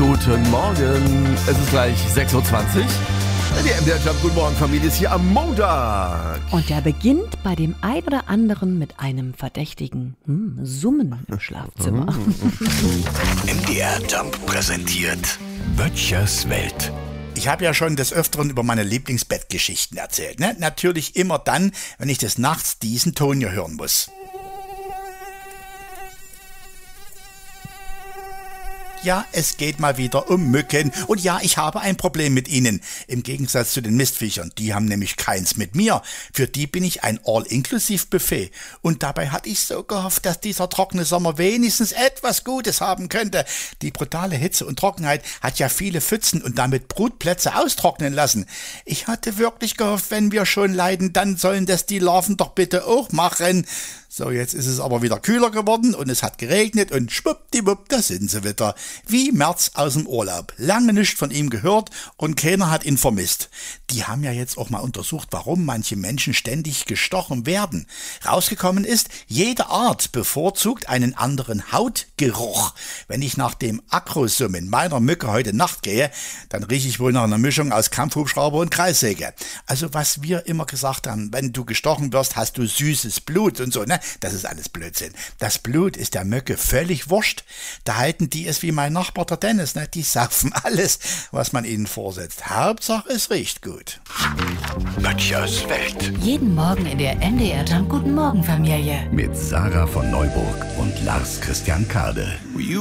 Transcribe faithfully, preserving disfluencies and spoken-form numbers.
Guten Morgen. Es ist gleich sechs Uhr zwanzig. Die M D R Guten Morgen Familie ist hier am Montag. Und der beginnt bei dem ein oder anderen mit einem verdächtigen hm, Summen im Schlafzimmer. M D R Jump präsentiert Böttchers Welt. Ich habe ja schon des Öfteren über meine Lieblingsbettgeschichten erzählt. Ne? Natürlich immer dann, wenn ich des Nachts diesen Ton hier hören muss. Ja, es geht mal wieder um Mücken. Und ja, ich habe ein Problem mit ihnen. Im Gegensatz zu den Mistviechern. Die haben nämlich keins mit mir. Für die bin ich ein All-Inclusive-Buffet. Und dabei hatte ich so gehofft, dass dieser trockene Sommer wenigstens etwas Gutes haben könnte. Die brutale Hitze und Trockenheit hat ja viele Pfützen und damit Brutplätze austrocknen lassen. Ich hatte wirklich gehofft, wenn wir schon leiden, dann sollen das die Larven doch bitte auch machen. So, jetzt ist es aber wieder kühler geworden und es hat geregnet und schwuppdiwupp, da sind sie wieder. Wie März aus dem Urlaub. Lange nichts von ihm gehört und keiner hat ihn vermisst. Die haben ja jetzt auch mal untersucht, warum manche Menschen ständig gestochen werden. Rausgekommen ist, jede Art bevorzugt einen anderen Hautgeruch. Wenn ich nach dem Akrosummen meiner Mücke heute Nacht gehe, dann rieche ich wohl nach einer Mischung aus Kampfhubschrauber und Kreissäge. Also was wir immer gesagt haben, wenn du gestochen wirst, hast du süßes Blut und so, ne? Das ist alles Blödsinn. Das Blut ist der Mücke völlig wurscht. Da halten die es wie mein Nachbar der Dennis, ne? Die saufen alles, was man ihnen vorsetzt. Hauptsache es riecht gut. Böttchers Welt. Jeden Morgen in der M D R Jump Guten Morgen Familie. Mit Sarah von Neuburg und Lars Christian Kade.